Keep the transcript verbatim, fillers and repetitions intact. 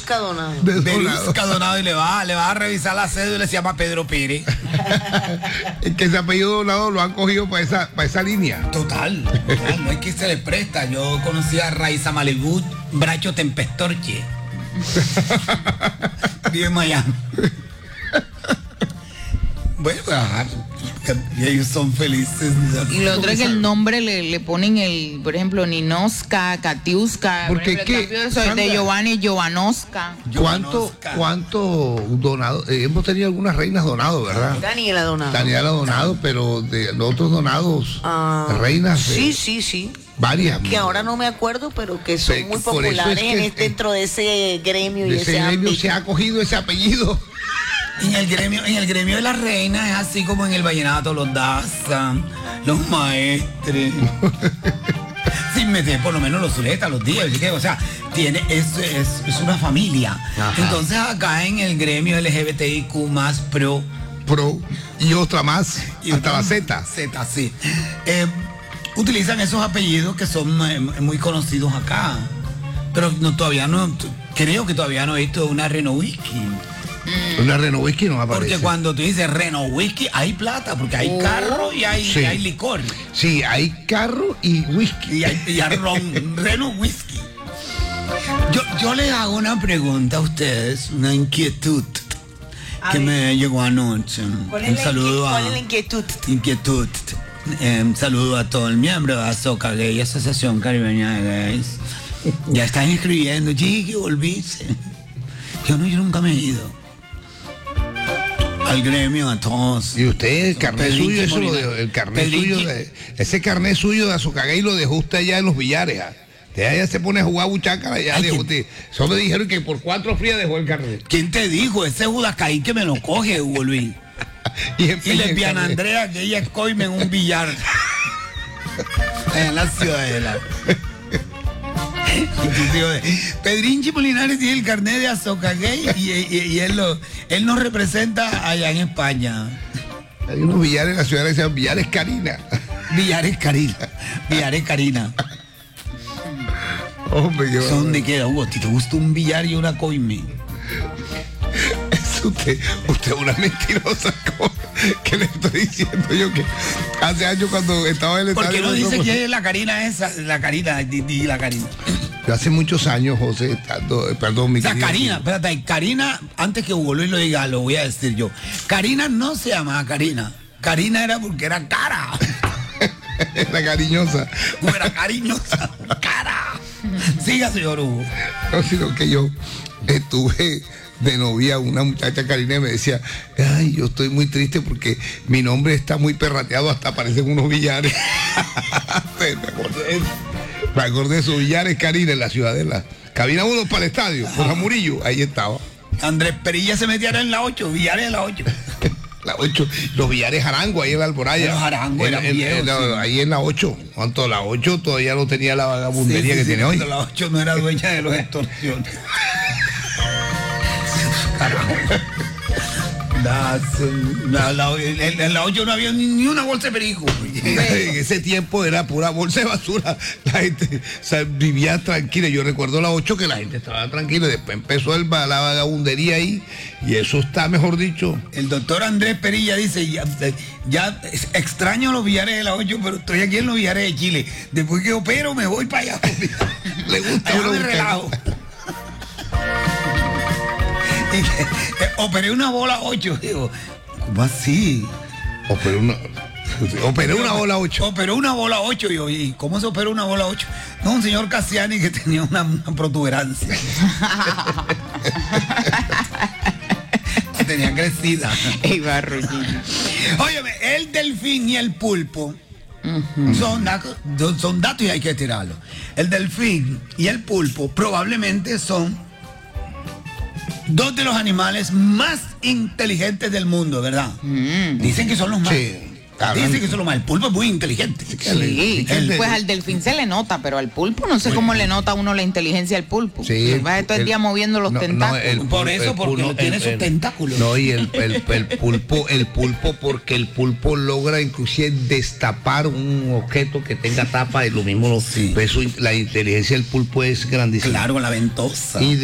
Berusca Donado. Berusca Donado, y le va, le va a revisar la cédula y se llama Pedro Pérez. Es que ese apellido Donado lo han cogido para esa, para esa línea. Total, total, no es que se le presta. Yo conocí a Raiza Malibu, Bracho Tempestorche. Vive en Miami. Bueno, ajá, y ellos son felices. Y lo otro es que el nombre le, le ponen el, por ejemplo, Ninoska, Katiuska, Porque por ejemplo, ¿qué? el cambio de, eso, de Sandra, Giovanni, Giovanoska. ¿Cuánto, cuánto Donado? Eh, hemos tenido algunas reinas Donado, ¿verdad? Daniela Donado. Daniela Donado, pero de los otros Donados, Ah, reinas. Sí, eh, sí, sí. Varias. Que ahora no me acuerdo, pero que son Pe- muy por eso populares es que, en este- eh, dentro de ese gremio y De ese ese gremio ámbito. se ha cogido ese apellido. En el gremio, en el gremio de las reinas es así como en el vallenato, los Daza, los maestres. Sin meter por lo menos los zuletas, los días, o sea, tiene, es, es, es una familia. Ajá. Entonces acá en el gremio L G B T I Q más pro. Pro y otra más, Y hasta otra- la Z. Z, sí. Eh, utilizan esos apellidos que son eh, muy conocidos acá. Pero no, todavía no, t- creo que todavía no he visto una Renault Whisky. Una Renault Whisky no aparece. Porque cuando tú dices Renault Whisky, hay plata, porque hay carro y hay, Sí. y hay licor. Sí, hay carro y whisky. Y hay, y hay ron, Renault Whisky. Yo, yo les hago una pregunta a ustedes, una inquietud A que ver. me llegó anoche. ¿Cuál es Un la saludo inquie- a... cuál es la inquietud? Inquietud. Eh, un saludo a todo el miembro de Azoka Gay, Asociación Caribeña de Gays. Ya están escribiendo, Gigi, volviste. Yo no, yo nunca me he ido. Al gremio, a todos. Y usted, el carnet Pedrinche suyo, eso lo Molina. dejó, el carnet Pedrinche. suyo, de, ese carnet suyo de Azocagay lo dejó usted allá en los billares. ¿Ah? Usted allá se pone a jugar buchaca allá, Ay, dejó que- usted. Solo me dijeron que por cuatro frías dejó el carnet. ¿Quién te dijo? Ese Judacaí que me lo coge, Hugo Luis. Y, Y empeña el lesbiana carnet. Andrea, que ella es coime en un billar. En la ciudadela. Pedrinchi Molinares tiene el carnet de Azoka Gay y, y- y él, lo, él nos representa allá en España. Hay unos billares en la ciudad que se llaman billares Karina. Villares Karina. Villares Karina. Hombre, yo. ¿Dónde queda, Hugo? ¿A ti te gusta un billar y una coime? Es usted, usted es una mentirosa cosa que le estoy diciendo yo que hace años cuando estaba en el ¿Por qué estadio no dice Metro- que es la Karina esa? La Karina, di, di la Karina. Yo hace muchos años, José, estando, eh, perdón, mi O sea, querido Karina, tío. espérate, Karina, antes que Hugo Luis lo diga, lo voy a decir yo. Karina no se llamaba Karina. Karina era porque era cara. La cariñosa. No era cariñosa. Cara. Siga, señor Hugo. No, sino que yo estuve de novia una muchacha Karina y me decía, ay, yo estoy muy triste porque mi nombre está muy perrateado, hasta parecen unos billares. me acordé de eso. Me acordé de esos billares Karina en la Ciudadela. Cabina uno para el estadio, con Jamurillo, ahí estaba. Andrés Perilla se metía en la ocho, Villares en la ocho. La ocho, los billares Arango ahí en la Alboraya. Los Arango En- eran en- viejos, en la- sí. Ahí en la ocho. Cuanto la ocho todavía no tenía la vagabundería que tiene hoy. La ocho no era dueña de los extorsiones. Carajo. Das, la, la, en, en la ocho no había ni, ni una bolsa de perico. En ese tiempo era pura bolsa de basura. La gente, o sea, vivía tranquila. Yo recuerdo la ocho que la gente estaba tranquila. Y después empezó el, la vagabundería ahí. Y eso está, mejor dicho. El doctor Andrés Perilla dice, ya, ya extraño los billares de la ocho, pero estoy aquí en los billares de Chile. Después que opero me voy para allá. Le gusta Allá uno me buscar- relajo. Y que, eh, operé una bola ocho, digo, ¿cómo así? Operé una, operé una bola ocho. Operó una bola ocho, y yo, ¿y cómo se opera una bola ocho? No, un señor Cassiani que tenía una, una protuberancia. Que tenía crecida. Ey, Barrullín. Óyeme, el delfín y el pulpo son, datos, son datos y hay que tirarlo. El delfín y el pulpo probablemente son dos de los animales más inteligentes del mundo, ¿verdad? Dicen que son los más. Sí, claro. Dicen que son los más. El pulpo es muy inteligente. Sí, El- pues al delfín se le nota, pero al pulpo no sé cómo le nota a uno la inteligencia al pulpo. Sí, Va todo el el- día moviendo los no, no, tentáculos. el Por pul- eso, el porque pulpo- tiene el- sus el- tentáculos. No, y el, el- el pulpo, el pulpo, porque el pulpo logra inclusive destapar un objeto que tenga tapa y lo mismo lo, Sí. pues, su- la inteligencia del pulpo es grandísima. Claro, con la ventosa. Y